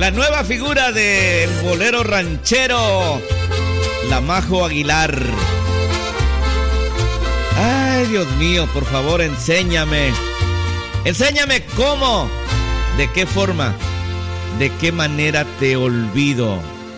La nueva figura del bolero ranchero, la Majo Aguilar. Ay, Dios mío, por favor, enséñame. Enséñame cómo, de qué forma, de qué manera te olvido.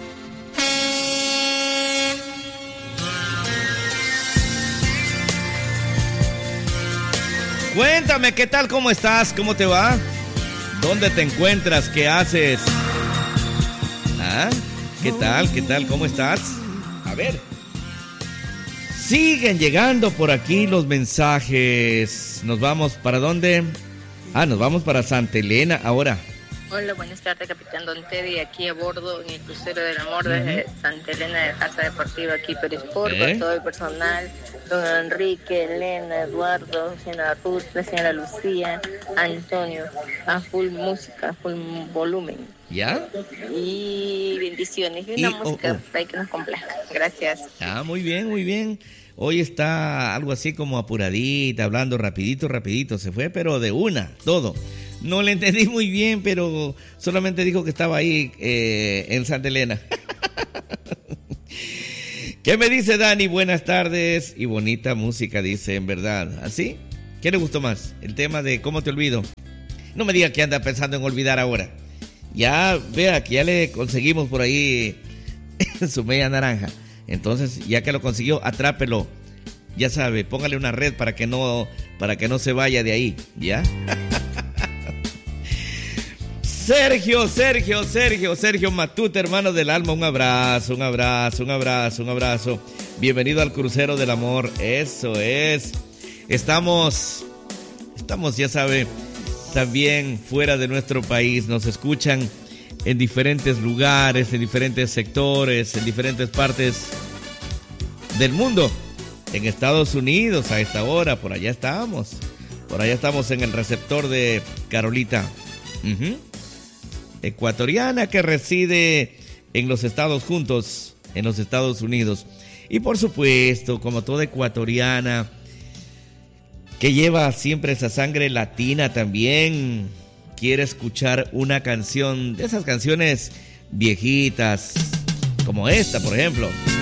Cuéntame, ¿qué tal? ¿Cómo estás? ¿Cómo te va? ¿Dónde te encuentras? ¿Qué haces? ¿Ah? ¿Qué tal? ¿Qué tal? ¿Cómo estás? A ver. Siguen llegando por aquí los mensajes. ¿Nos vamos para dónde? Nos vamos para Santa Elena ahora. Hola, buenas tardes, Capitán Don Teddy, aquí a bordo en el crucero del amor desde Santa Elena de Casa Deportiva, aquí Perisport, con todo el personal, don Enrique, Elena, Eduardo, señora Ruth, la señora Lucía, Antonio, a full música, full volumen. ¿Ya? Y bendiciones, y una música que nos complazca. Gracias. Muy bien, muy bien. Hoy está algo así como apuradita, hablando rapidito, se fue, pero de una, todo. No le entendí muy bien, pero solamente dijo que estaba ahí en Santa Elena. ¿Qué me dice Dani? Buenas tardes y bonita música, dice, en verdad. ¿Así? ¿Qué le gustó más? El tema de cómo te olvido. No me diga que anda pensando en olvidar ahora. Ya, vea, que ya le conseguimos por ahí su media naranja. Entonces, ya que lo consiguió, atrápelo. Ya sabe, póngale una red para que no se vaya de ahí, ¿ya? Sergio Matute, hermano del alma, un abrazo. Bienvenido al crucero del amor, eso es. Estamos, ya sabe, también fuera de nuestro país, nos escuchan en diferentes lugares, en diferentes sectores, en diferentes partes del mundo. En Estados Unidos a esta hora, por allá estamos en el receptor de Carolita. Ecuatoriana que reside en los Estados Unidos. Y por supuesto, como toda ecuatoriana que lleva siempre esa sangre latina también, quiere escuchar una canción de esas canciones viejitas, como esta, por ejemplo.